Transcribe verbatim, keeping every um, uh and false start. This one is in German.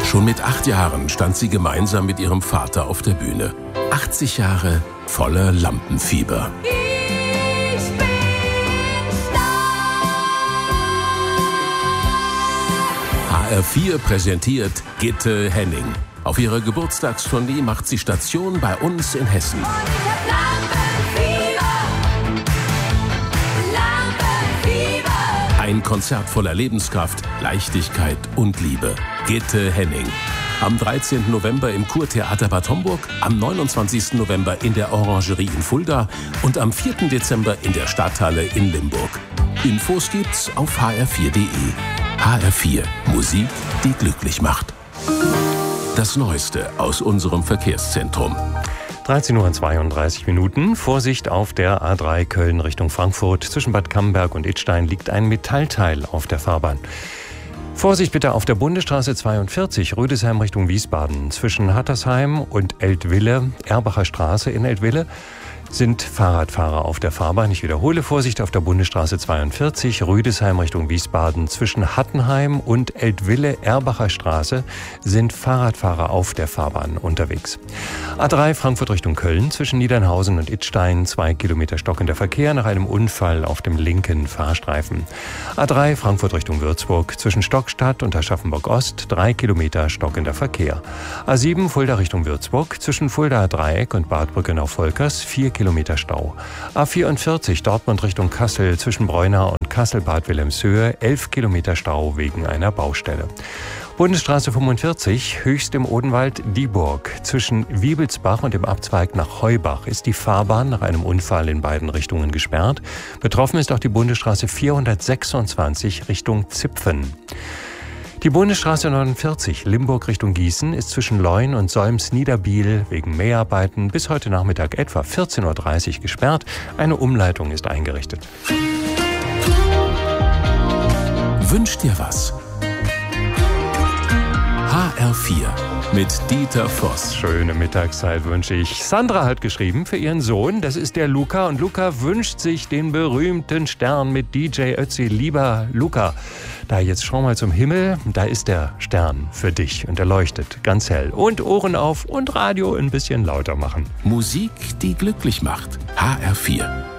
Schon mit acht Jahren stand sie gemeinsam mit ihrem Vater auf der Bühne. achtzig Jahre voller Lampenfieber. Ich bin stark. H R vier präsentiert Gitte Henning. Auf ihrer Geburtstagstournee macht sie Station bei uns in Hessen. Und ich hab Lampenfieber. Lampenfieber. Ein Konzert voller Lebenskraft, Leichtigkeit und Liebe. Gitte Henning. Am dreizehnten November im Kurtheater Bad Homburg, am neunundzwanzigsten November in der Orangerie in Fulda und am vierten Dezember in der Stadthalle in Limburg. Infos gibt's auf h r vier punkt d e. H R vier. Musik, die glücklich macht. Das Neueste aus unserem Verkehrszentrum. dreizehn Uhr zweiunddreißig Minuten. Vorsicht auf der A drei Köln Richtung Frankfurt. Zwischen Bad Camberg und Idstein liegt ein Metallteil auf der Fahrbahn. Vorsicht bitte auf der Bundesstraße zweiundvierzig, Rüdesheim Richtung Wiesbaden. Zwischen Hattersheim und Eltville, Erbacher Straße in Eltville, sind Fahrradfahrer auf der Fahrbahn. Ich wiederhole, Vorsicht auf der Bundesstraße zweiundvierzig, Rüdesheim Richtung Wiesbaden. Zwischen Hattenheim und Eltville, Erbacher Straße, sind Fahrradfahrer auf der Fahrbahn unterwegs. A drei Frankfurt Richtung Köln, zwischen Niedernhausen und Idstein, zwei Kilometer stockender Verkehr nach einem Unfall auf dem linken Fahrstreifen. A drei Frankfurt Richtung Würzburg, zwischen Stockstadt und Aschaffenburg-Ost, drei Kilometer stockender Verkehr. A sieben Fulda Richtung Würzburg, zwischen Fuldaer Dreieck und Bad Brückenau-Volkers, vier Kilometer Stau. A vierundvierzig Dortmund Richtung Kassel, zwischen Breunau und Kassel-Bad Wilhelmshöhe, elf Kilometer Stau wegen einer Baustelle. Bundesstraße fünfundvierzig, Höchst im Odenwald, Dieburg. Zwischen Wiebelsbach und dem Abzweig nach Heubach ist die Fahrbahn nach einem Unfall in beiden Richtungen gesperrt. Betroffen ist auch die Bundesstraße vierhundertsechsundzwanzig Richtung Zipfen. Die Bundesstraße neunundvierzig, Limburg Richtung Gießen, ist zwischen Leun und Solms-Niederbiel wegen Mäharbeiten bis heute Nachmittag etwa vierzehn Uhr dreißig gesperrt. Eine Umleitung ist eingerichtet. Wünsch dir was? H R vier mit Dieter Voss. Schöne Mittagszeit wünsche ich. Sandra hat geschrieben für ihren Sohn, das ist der Luca. Und Luca wünscht sich den berühmten Stern mit D J Ötzi. Lieber Luca, da jetzt schau mal zum Himmel, da ist der Stern für dich und er leuchtet ganz hell. Und Ohren auf und Radio ein bisschen lauter machen. Musik, die glücklich macht. H R vier.